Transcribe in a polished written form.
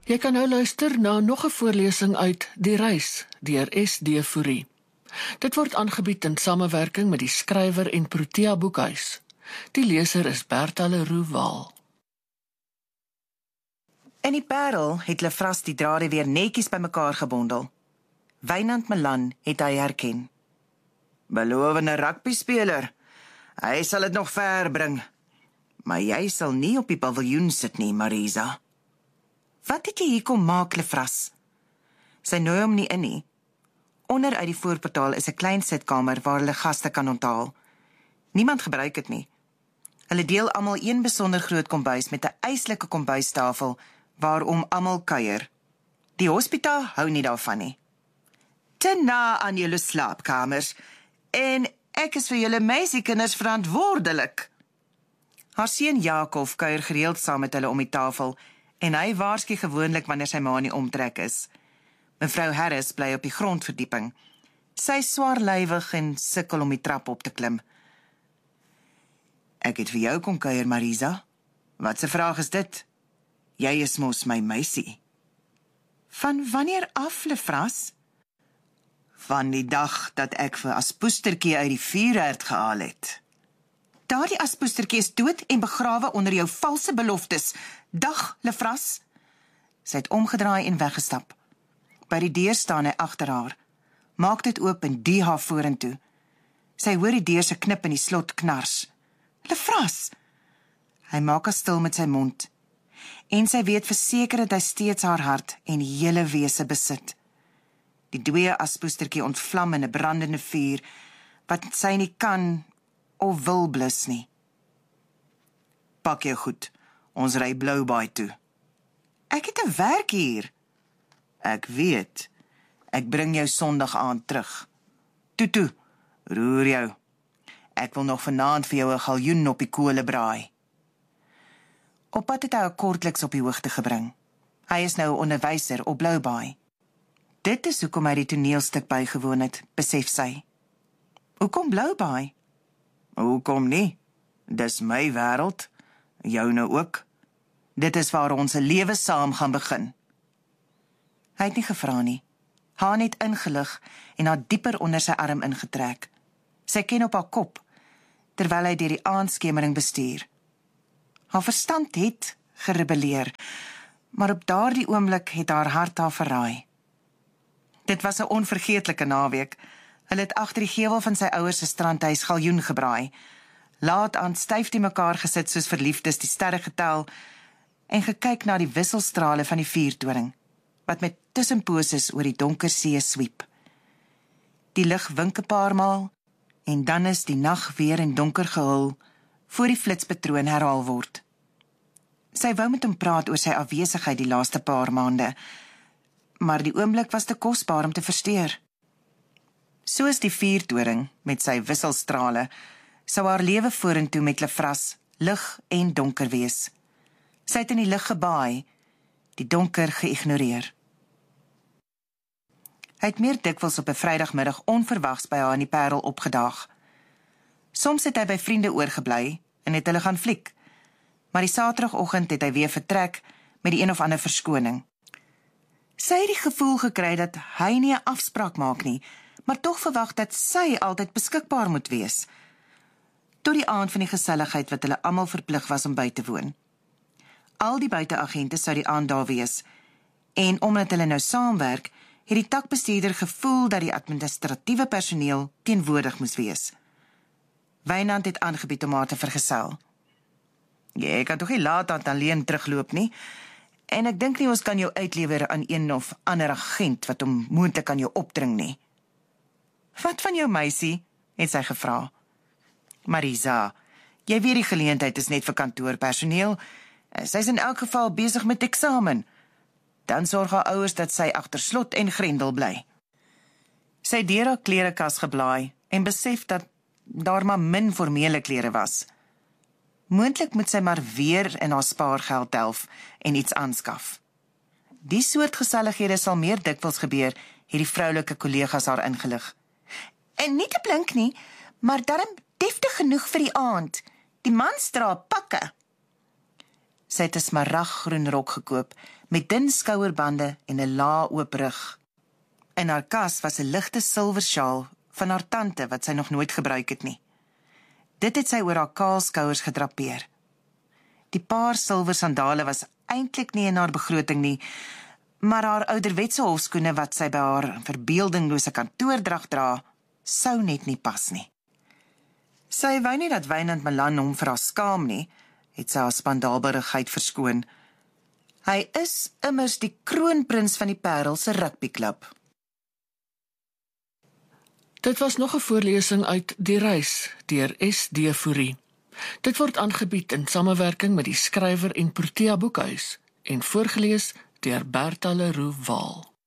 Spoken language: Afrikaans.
Jy kan nou luister na nog 'n voorlesing uit Die Reis deur S.D. Fourie. Dit word aangebied in samewerking met die skrywer en Protea Boekhuis. Die leser is Bertha Leroux Waal. In die Parel het Lefras die drade weer netjies bymekaar gebondel. Wynand Milan het hy herken. Belovende rugbyspeler. Hy sal dit nog ver bring. Maar jy sal nie op die paviljoen sit nie, Marisa. Wat het jy hier kom maak, Lefras? Sy nooi hom nie in nie. Onder uit die voorportaal is 'n klein sitkamer waar hulle gaste kan onthaal. Niemand gebruik dit nie. Hulle deel almal een besonder groot kombuis met 'n eislike kombuistafel waarom almal kuier. Die hospita hou nie daarvan nie. Te na aan julle slaapkamers en ek is vir julle meisiekinders verantwoordelik. Haar seun Jakob kuier gereeld saam met hulle om die tafel en hy waarsku gewoonlik wanneer sy ma nie omtrek is. Mevrou Harris bly op die grondverdieping. Sy is swaarlywig en sukkel om die trap op te klim. Ek het vir jou kom kuier, Marisa. Wat 'n vraag is dit? Jy is mos my meisie. Van wanneer af, Lefras? Van die dag dat ek vir Aspoestertjie uit die vuurherd gehaal het. Daardie Aspoestertjie is dood en begrawe onder jou valse beloftes. Dag, Lefras. Sy het omgedraai en weggestap. By die deur staan hy agter haar. Maak dit oop en duw haar vorentoe. Sy hoor die deur se knip in die slot knars. Lefras! Hy maak haar stil met sy mond. En sy weet verseker dat hy steeds haar hart en hele wese besit. Die dooie Aspoestertjie ontvlam in 'n brandende vuur, wat sy nie kan of wil blus nie. Pak jou goed, ons ry Bloubaai toe. Ek het 'n werk hier. Ek weet, ek bring jou Sondag aand terug. Toe, roer jou. Ek wil nog vanaand vir jou 'n galjoen op die kole braai. Op pad het hy haar kortliks op die hoogte gebring. Hy is nou 'n onderwyser op Bloubaai. Dit is hoekom hy die toneelstuk bygewoon het, besef sy. Hoekom Bloubaai? Hoekom nie? Dis my wêreld, joune ook. Dit is waar ons 'n lewe saam gaan begin. Hy het nie gevra nie. Haar net ingelig en haar dieper onder sy arm ingetrek. Sy ken op haar kop, terwyl hy deur die aandskemering bestuur. Haar verstand het gerebelleer, maar op daardie oomblik het haar hart haar verraai. Dit was 'n onvergeetlike naweek. Hulle het agter die gevel van sy ouers se strandhuis galjoen gebraai. Laat aan styf die mekaar gesit soos verliefdes die sterre getel en gekyk na die wisselstrale van die vuurtoring, wat met tussenposes oor die donker see swiep. Die lig wink 'n paar maal en dan is die nag weer in donker gehul voor die flitspatroon herhaal word. Sy wou met hom praat oor sy afwesigheid die laaste paar maande, maar die oomblik was te kosbaar om te versteur. Soos die vuurtoring met sy wisselstrale, sou haar lewe vorentoe met Lefras lig en donker wees. Sy het in die lig gebaai, die donker geïgnoreer. Hy het meer dikwels op 'n Vrydagmiddag onverwags by haar in die Parel opgedaag. Soms het hy by vriende oorgebly en het hulle gaan fliek, maar die Saterdagoggend het hy weer vertrek met die een of ander verskoning. Sy het die gevoel gekry dat hy nie 'n afspraak maak nie, maar tog verwag dat sy altyd beskikbaar moet wees. Tot die aand van die geselligheid wat hulle almal verplig was om by te woon. Al die buiteagente sou die aand daar wees, en omdat hulle nou saamwerk, het die takbestuurder gevoel dat die administratiewe personeel teenwoordig moes wees. Wynand het aangebied om haar te vergesel. Jy kan toch nie laat aan alleen terugloop nie, en ek dink nie ons kan jou uitlewer aan een of ander agent wat hom moontlik aan jou opdring nie. Wat van jou meisie? Het sy gevra. Marisa, jy weet die geleentheid is net vir kantoorpersoneel. Sy is in elk geval besig met eksamen. Dan sorg haar ouers dat sy agter slot en grendel bly. Sy het deur haar klerekas geblaai en besef dat daar maar min formele klere was. Moontlik moet sy maar weer in haar spaargeld delf en iets aanskaf. Die soort gesellighede sal meer dikwels gebeur, het die vroulike kollegas haar ingelig. En nie te blink nie, maar darm deftig genoeg vir die aand. Die mans dra pakke. Sy het 'n smaraggroen rok gekoop, met dun skouerbande en 'n lae oop rug. In haar kas was 'n ligte silwer sjaal van haar tante wat sy nog nooit gebruik het nie. Dit het sy oor haar kaal skouers gedrapeer. Die paar silwer sandale was eintlik nie in haar begroting nie, maar haar ouderwetse hofskoene wat sy by haar verbeeldinglose kantoordrag dra, sou net nie pas nie. Sy wou nie dat Wynand Malan hom vir haar skaam nie, het sy haar spandaalberigheid verskoon. Hy is immers die kroonprins van die Parel se rugbyklub. Dit was nog 'n voorlesing uit Die Reis deur S.D. Fourie. Dit word aangebied in samewerking met die Skrywer en Protea Boekhuis en voorgeles deur Bertha Leroux Waal.